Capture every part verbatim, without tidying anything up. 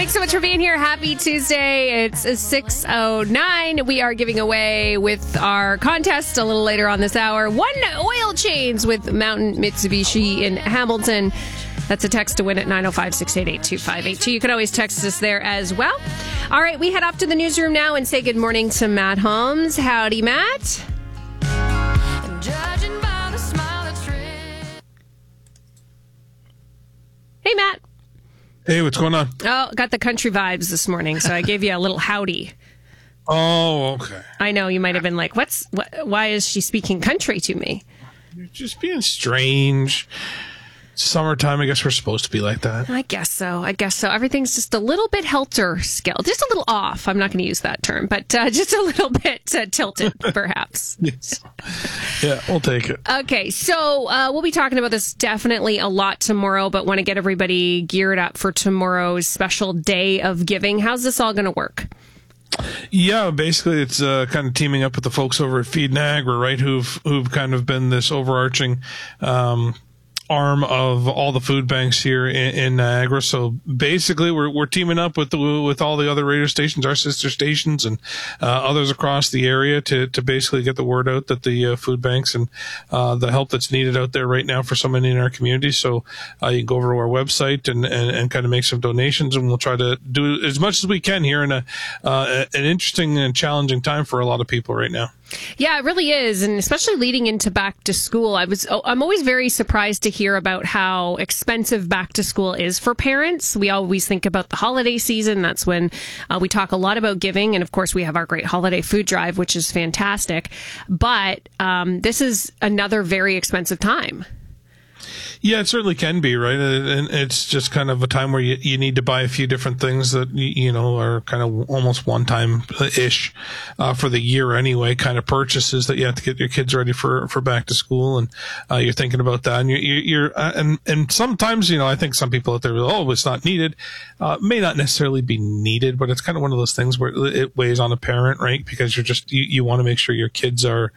Thanks so much for being here. Happy Tuesday. It's six oh nine. We are giving away with our contest a little later on this hour. One oil change with Mountain Mitsubishi in Hamilton. That's a text to win at nine oh five, six eight eight, two five eight two. You can always text us there as well. All right, we head off to the newsroom now and say good morning to Matt Holmes. Howdy, Matt. Hey, Matt. Hey, what's going on? Oh, got the country vibes this morning, so I gave you a little howdy. Oh, okay. I know you might have been like, "What's? What, why is she speaking country to me?" You're just being strange. Summertime, I guess we're supposed to be like that. I guess so. I guess so. Everything's just a little bit helter-skelter, just a little off. I'm not going to use that term, but uh, just a little bit uh, tilted, perhaps. Yes. Yeah, we'll take it. Okay, so uh, we'll be talking about this definitely a lot tomorrow, but want to get everybody geared up for tomorrow's special day of giving. How's this all going to work? Yeah, basically it's uh, kind of teaming up with the folks over at Feed Niagara, right, who've who've kind of been this overarching um arm of all the food banks here in, in Niagara. So basically we're we're teaming up with the, with all the other radio stations, our sister stations, and uh, others across the area to to basically get the word out that the uh, food banks and uh, the help that's needed out there right now for so many in our community. So uh, you can go over to our website and, and, and kind of make some donations, and we'll try to do as much as we can here in a uh, an interesting and challenging time for a lot of people right now. Yeah, it really is. And especially leading into back to school, I was, oh, I'm always very surprised to hear about how expensive back to school is for parents. We always think about the holiday season. That's when uh, we talk a lot about giving. And of course, we have our great holiday food drive, which is fantastic. But um, this is another very expensive time. Yeah, it certainly can be, right? And it's just kind of a time where you, you need to buy a few different things that, you know, are kind of almost one-time-ish uh, for the year anyway, kind of purchases that you have to get your kids ready for, for back to school. And uh, you're thinking about that. And you're, you're uh, and, and sometimes, you know, I think some people out there, oh, it's not needed. Uh, may not necessarily be needed, but it's kind of one of those things where it weighs on a parent, right? Because you're just, you, you want to make sure your kids are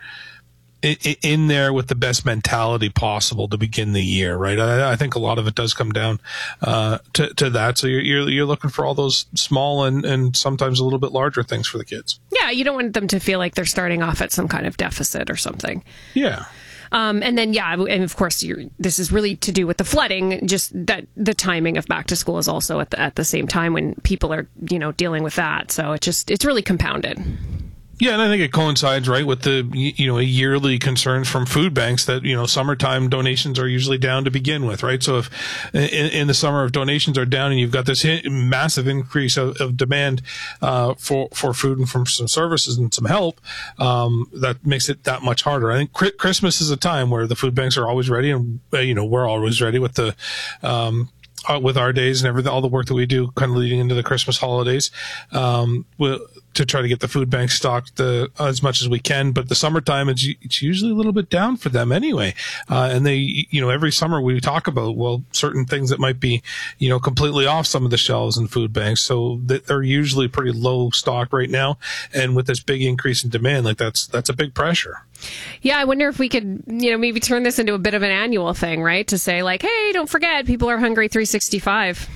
in there with the best mentality possible to begin the year, right? I, I think a lot of it does come down uh, to, to that. So you're, you're you're looking for all those small and, and sometimes a little bit larger things for the kids. Yeah, you don't want them to feel like they're starting off at some kind of deficit or something. Yeah. Um, and then, yeah, and of course, you're, this is really to do with the flooding, just that the timing of back to school is also at the, at the same time when people are, you know, dealing with that. So it just, it's really compounded. Yeah, and I think it coincides, right, with the, you know, yearly concerns from food banks that, you know, summertime donations are usually down to begin with, right? So if in, in the summer, if donations are down and you've got this massive increase of, of demand uh, for, for food and from some services and some help, um, that makes it that much harder. I think Christmas is a time where the food banks are always ready, and, uh, you know, we're always ready with the, um, uh, with our days and everything, all the work that we do kind of leading into the Christmas holidays. Um, we'll, to try to get the food bank stocked uh, as much as we can. But the summertime, it's, it's usually a little bit down for them anyway. Uh, and they, you know, every summer we talk about, well, certain things that might be, you know, completely off some of the shelves in food banks. So they're usually pretty low stock right now. And with this big increase in demand, like that's, that's a big pressure. Yeah, I wonder if we could, you know, maybe turn this into a bit of an annual thing, right? To say like, hey, don't forget, people are hungry three sixty-five.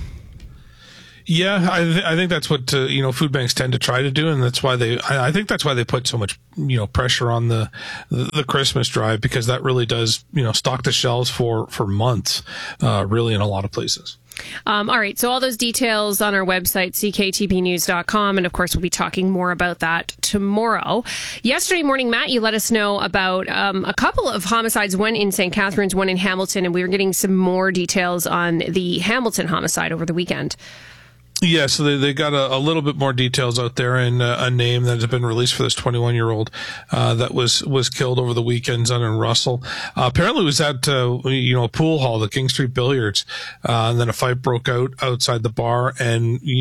Yeah, I, th- I think that's what uh, you know food banks tend to try to do, and that's why they. I, I think that's why they put so much you know pressure on the, the the Christmas drive, because that really does you know stock the shelves for for months, uh, really in a lot of places. Um, all right, so all those details on our website, c k t p news dot com, and of course we'll be talking more about that tomorrow. Yesterday morning, Matt, you let us know about um, a couple of homicides, one in Saint Catharines, one in Hamilton, and we were getting some more details on the Hamilton homicide over the weekend. Yeah, so they, they got a, a little bit more details out there, and uh, a name that has been released for this twenty-one-year-old uh, that was was killed over the weekend on in Russell. Uh, apparently, it was at uh, you know a pool hall, the King Street Billiards, uh, and then a fight broke out outside the bar, and you know.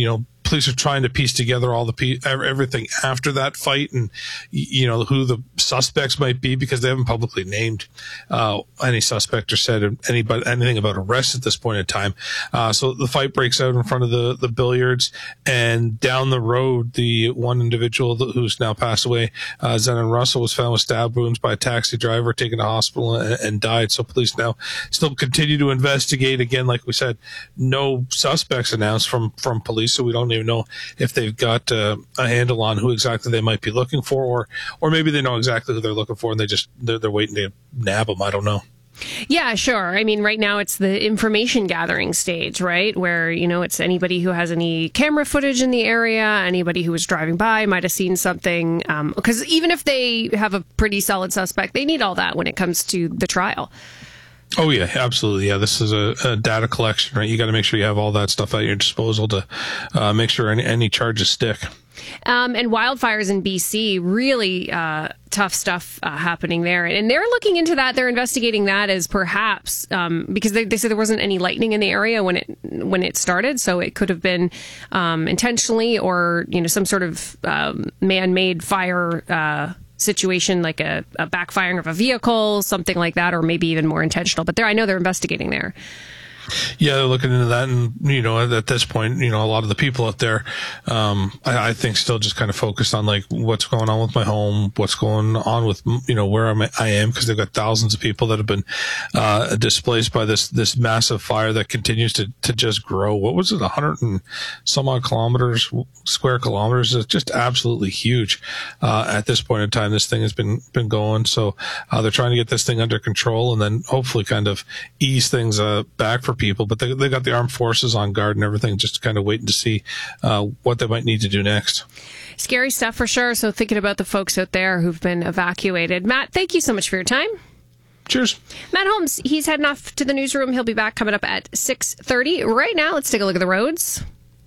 police are trying to piece together all the pe- everything after that fight, and you know who the suspects might be, because they haven't publicly named uh, any suspect or said anybody anything about arrests at this point in time. Uh, so the fight breaks out in front of the the billiards, and down the road, the one individual who's now passed away, uh, Zenon Russell, was found with stab wounds by a taxi driver, taken to hospital, and, and died. So police now still continue to investigate. Again, like we said, no suspects announced from, from police, so we don't even know if they've got uh, a handle on who exactly they might be looking for, or or maybe they know exactly who they're looking for and they just they're, they're waiting to nab them. I don't know. Yeah, sure. I mean, right now it's the information gathering stage, right? Where, you know, it's anybody who has any camera footage in the area, anybody who was driving by might have seen something. Um, because even if they have a pretty solid suspect, they need all that when it comes to the trial. Oh, yeah, absolutely. Yeah, this is a, a data collection, right? You got to make sure you have all that stuff at your disposal to uh, make sure any, any charges stick. Um, and wildfires in B C, really uh, tough stuff uh, happening there. And they're looking into that. They're investigating that as perhaps um, because they, they said there wasn't any lightning in the area when it when it started. So it could have been um, intentionally or, you know, some sort of um, man-made fire uh situation, like a, a backfiring of a vehicle, something like that, or maybe even more intentional. But there, I know they're investigating there. Yeah, they're looking into that, and you know, at this point, you know, a lot of the people out there, um, I, I think, still just kind of focused on like what's going on with my home, what's going on with you know where I'm, I am, because they've got thousands of people that have been uh, displaced by this this massive fire that continues to to just grow. What was it, a hundred and some odd kilometers, square kilometers? It's just absolutely huge uh, at this point in time. This thing has been been going, so uh, they're trying to get this thing under control, and then hopefully kind of ease things uh, back for people, but they they got the armed forces on guard and everything, just kind of waiting to see uh, what they might need to do next. Scary stuff for sure. So thinking about the folks out there who've been evacuated. Matt, thank you so much for your time. Cheers. Matt Holmes, he's heading off to the newsroom. He'll be back coming up at six thirty. Right now, let's take a look at the roads.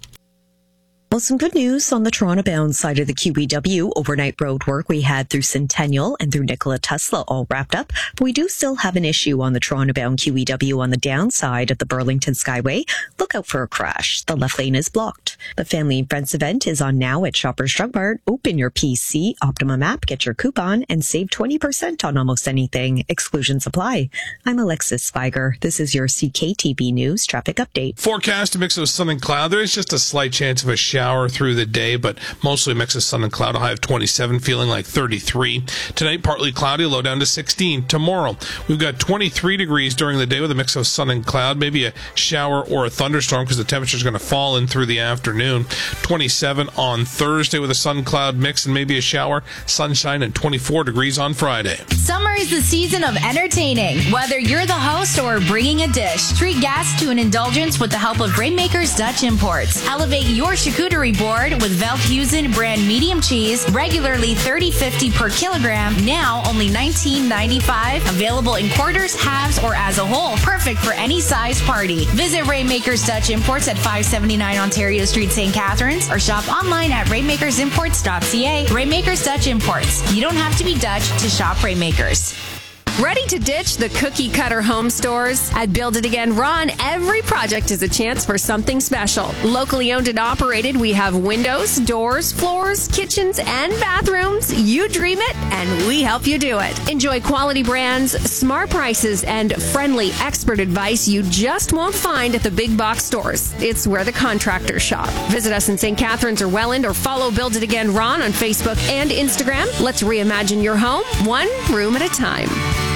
Well, some good news on the Toronto-bound side of the Q E W. Overnight road work we had through Centennial and through Nikola Tesla all wrapped up. But we do still have an issue on the Toronto-bound Q E W on the downside of the Burlington Skyway. Look out for a crash. The left lane is blocked. The Family and Friends event is on now at Shoppers Drug Mart. Open your P C, Optimum app, get your coupon, and save twenty percent on almost anything. Exclusions apply. I'm Alexis Spiger. This is your C K T V News traffic update. Forecast, a mix of sun and cloud. There is just a slight chance of a shower through the day, but mostly a mix of sun and cloud. A high of twenty-seven, feeling like thirty-three. Tonight, partly cloudy, low down to sixteen. Tomorrow, we've got twenty-three degrees during the day with a mix of sun and cloud, maybe a shower or a thunderstorm because the temperature is going to fall in through the afternoon. twenty-seven on Thursday with a sun cloud mix and maybe a shower. Sunshine and twenty-four degrees on Friday. Summer is the season of entertaining. Whether you're the host or bringing a dish, treat guests to an indulgence with the help of Rainmakers Dutch Imports. Elevate your charcuterie board with Veldhuizen brand medium cheese, regularly thirty fifty per kilogram, now only nineteen ninety-five. Available in quarters, halves, or as a whole. Perfect for any size party. Visit Rainmakers Dutch Imports at five seventy-nine Ontario Street, Saint Catharines, or shop online at rainmakers imports dot c a. Rainmakers Dutch Imports. You don't have to be Dutch to shop Rainmakers. Ready to ditch the cookie-cutter home stores? At Build It Again Ron, every project is a chance for something special. Locally owned and operated, we have windows, doors, floors, kitchens, and bathrooms. You dream it, and we help you do it. Enjoy quality brands, smart prices, and friendly expert advice you just won't find at the big box stores. It's where the contractors shop. Visit us in Saint Catharines or Welland, or follow Build It Again Ron on Facebook and Instagram. Let's reimagine your home, one room at a time.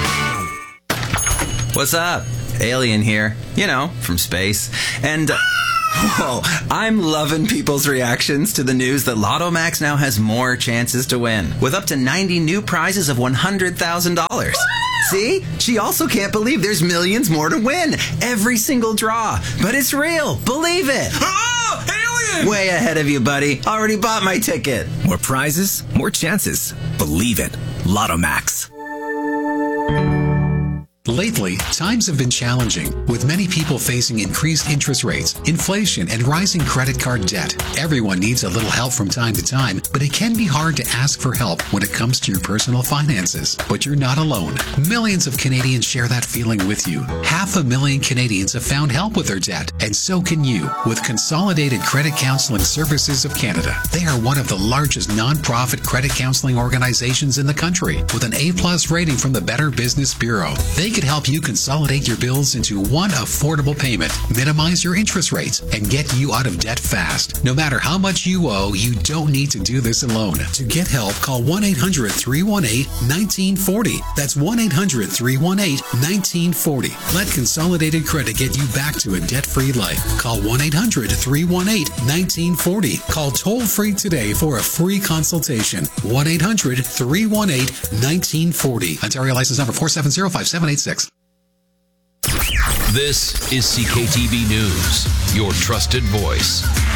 What's up? Alien here. You know, from space. And, uh, whoa, I'm loving people's reactions to the news that Lotto Max now has more chances to win, with up to ninety new prizes of one hundred thousand dollars. See? She also can't believe there's millions more to win. Every single draw. But it's real. Believe it. Oh, alien! Way ahead of you, buddy. Already bought my ticket. More prizes, more chances. Believe it. Lotto Max. Lately, times have been challenging, with many people facing increased interest rates, inflation, and rising credit card debt. Everyone needs a little help from time to time, but it can be hard to ask for help when it comes to your personal finances. But you're not alone. Millions of Canadians share that feeling with you. Half a million Canadians have found help with their debt, and so can you with Consolidated Credit Counseling Services of Canada. They are one of the largest non-profit credit counseling organizations in the country, with an A-plus rating from the Better Business Bureau. They could help you consolidate your bills into one affordable payment, minimize your interest rates, and get you out of debt fast. No matter how much you owe, you don't need to do this alone. To get help, call one eight hundred, three one eight, one nine four zero. That's one eight hundred, three one eight, one nine four zero. Let Consolidated Credit get you back to a debt-free life. Call one eight hundred, three one eight, one nine four zero. Call toll-free today for a free consultation. one eight hundred, three one eight, one nine four zero. Ontario license number four seven zero, five seven eight six. This is C K T V News, your trusted voice.